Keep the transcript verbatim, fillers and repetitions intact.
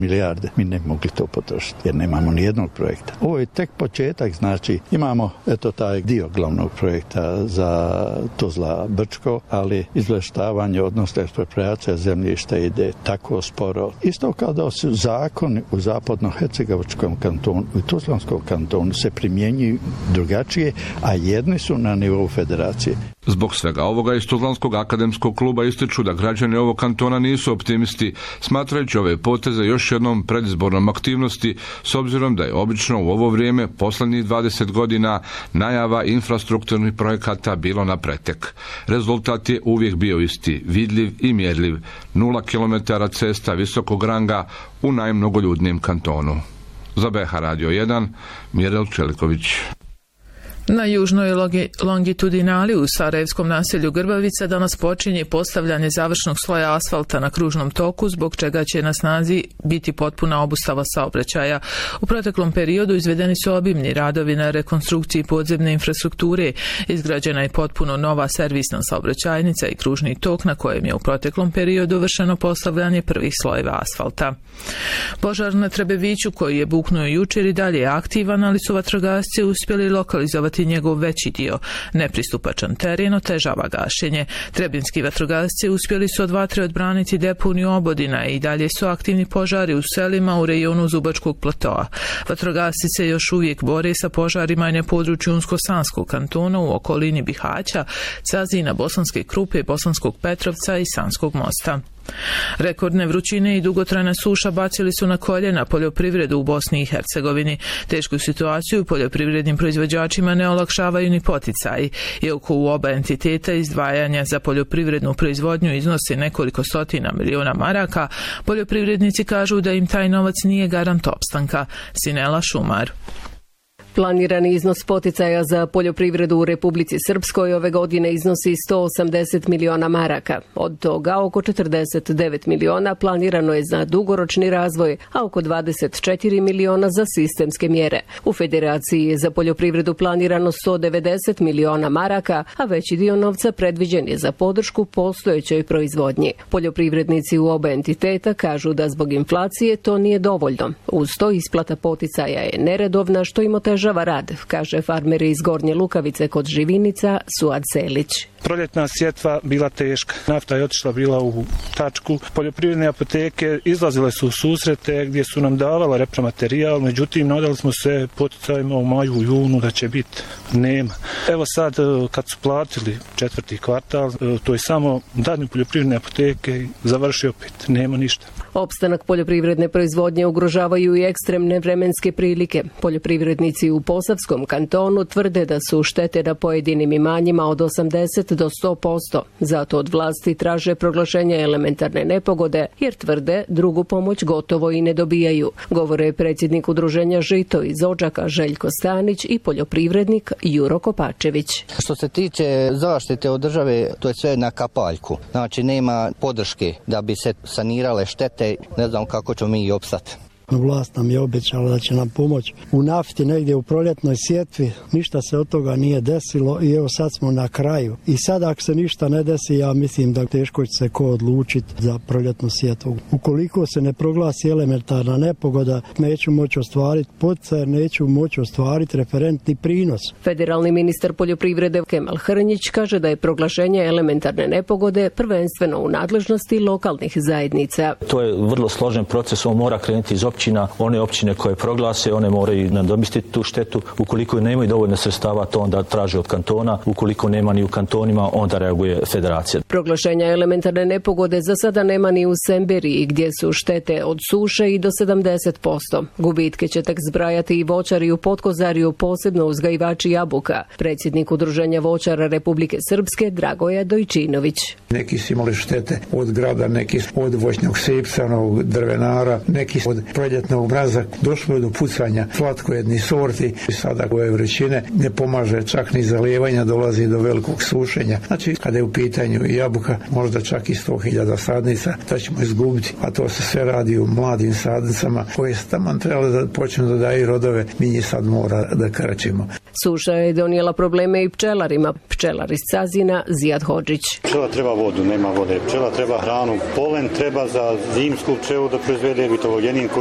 milijarde. Mi ne mogli to potrošiti jer nemamo ni jednog projekta. Ovo je tek početak, znači imamo eto taj dio glavnog projekta za Tuzla Brčko, ali izvještavanje, odnosno eksproprijacija zemljišta ide tako sporo. Isto kao da su zakoni u zapadno-hercegovačkom kantonu i Tuzlanskom kantonu se primjenjuju drugačije, a jedni su na nivou federacije. Zbog svega ovoga iz Tuzlanskog akademskog kluba ističu da građani ovog kantona nisu optimisti, smatrajući ove poteze još jednom predizbornom aktivnosti, s obzirom da je obično u ovo vrijeme poslednjih dvadeset godina najava infrastrukturnih projekata bilo na pretek. Rezultat je uvijek bio isti, vidljiv i mjerljiv, nula kilometara cesta visokog ranga u najmnogoljudnijem kantonu. Za B H Radio jedan, Mirel Čeliković. Na južnoj longitudinali u sarajevskom naselju Grbavica danas počinje postavljanje završnog sloja asfalta na kružnom toku, zbog čega će na snazi biti potpuna obustava saobraćaja. U proteklom periodu izvedeni su obimni radovi na rekonstrukciji podzemne infrastrukture, izgrađena je potpuno nova servisna saobraćajnica i kružni tok na kojem je u proteklom periodu vršeno postavljanje prvih slojeva asfalta. Požar na Trebeviću, koji je buknuo jučer, i dalje je aktivan, ali su vatrogasci uspjeli lokalizovati njegov veći dio. Nepristupačan teren otežava gašenje. Trebinski vatrogasci uspjeli su od vatre odbraniti deponiju Obodina i dalje su aktivni požari u selima u rejonu Zubačkog platoa. Vatrogasci se još uvijek bore sa požarima i na području Unsko-Sanskog kantona u okolini Bihaća, Cazina, Bosanske Krupe, Bosanskog Petrovca i Sanskog mosta. Rekordne vrućine i dugotrajna suša bacili su na koljena poljoprivredu u Bosni i Hercegovini. Tešku situaciju poljoprivrednim proizvođačima ne olakšavaju ni poticaji. Iako u oba entiteta izdvajanja za poljoprivrednu proizvodnju iznosi nekoliko stotina miliona maraka, poljoprivrednici kažu da im taj novac nije garant opstanka. Sinela Šumar. Planirani iznos poticaja za poljoprivredu u Republici Srpskoj ove godine iznosi sto osamdeset miliona maraka. Od toga oko četrdeset devet miliona planirano je za dugoročni razvoj, a oko dvadeset četiri miliona za sistemske mjere. U Federaciji je za poljoprivredu planirano sto devedeset miliona maraka, a veći dio novca predviđen je za podršku postojećoj proizvodnji. Poljoprivrednici u oba entiteta kažu da zbog inflacije to nije dovoljno. Uz to isplata poticaja je neredovna, što im otežava rad, kaže farmer iz Gornje Lukavice kod Živinica Suad Selić. Proljetna sjetva bila teška. Nafta je otišla bila u tačku. Poljoprivredne apoteke izlazile su u susrete gdje su nam davala repromaterijal, međutim nadali smo se poticajima u maju, junu da će biti. Nema. Evo sad kad su platili četvrti kvartal, to je samo dadne poljoprivredne apoteke i završi opet. Nema ništa. Opstanak poljoprivredne proizvodnje ugrožavaju i ekstremne vremenske prilike. Poljoprivrednici u Posavskom kantonu tvrde da su štete na pojedinim imanjima od osamdeset do sto posto. Zato od vlasti traže proglašenje elementarne nepogode, jer tvrde drugu pomoć gotovo i ne dobijaju. Govore predsjednik udruženja Žito iz Odžaka Željko Stanić i poljoprivrednik Juro Kopačević. Što se tiče zaštite od države, to je sve na kapaljku. Znači nema podrške da bi se sanirale štete, ne znam kako ćemo mi i opstati. Vlast nam je obećala da će nam pomoći u nafti negdje u proljetnoj sjetvi. Ništa se od toga nije desilo i evo sad smo na kraju. I sad ako se ništa ne desi, ja mislim da teško će se ko odlučiti za proljetnu sjetvu. Ukoliko se ne proglasi elementarna nepogoda, neću moći ostvariti poticaj, neću moći ostvariti referentni prinos. Federalni ministar poljoprivrede Kemal Hrnjić kaže da je proglašenje elementarne nepogode prvenstveno u nadležnosti lokalnih zajednica. To je vrlo složen proces, on mora krenuti iz općina. One općine koje proglase, one moraju nadomjestiti tu štetu. Ukoliko nemaju dovoljno sredstava, to onda traže od kantona. Ukoliko nema ni u kantonima, onda reaguje federacija. Proglašenja elementarne nepogode za sada nema ni u Semberiji, gdje su štete od suše i do sedamdeset posto. Gubitke će tek zbrajati i voćari u Potkozariju, posebno uzgajivači jabuka. Predsjednik udruženja voćara Republike Srpske Dragoja Dojčinović. Neki su imali štete od grada, neki od voćnog sepsa, drvenara, neki od proljetnog mraza došlo je do pucanja slatkojednih sorti i sada ove vrućine ne pomaže čak ni zalijevanja, dolazi do velikog sušenja. Znači kada je u pitanju i jabuka, možda čak i sto hiljada sadnica da ćemo izgubiti, a to se sve radi u mladim sadnicama koje su tamo trebali da počnu da daju rodove, mi njih sad mora da krčimo. Suša je donijela probleme i pčelarima. Pčelar iz Cazina Zijad Hodžić. Pčela treba vodu, nema vode. Pčela treba hranu. Polen treba za zimsku pčelu da proizvede vitalogenin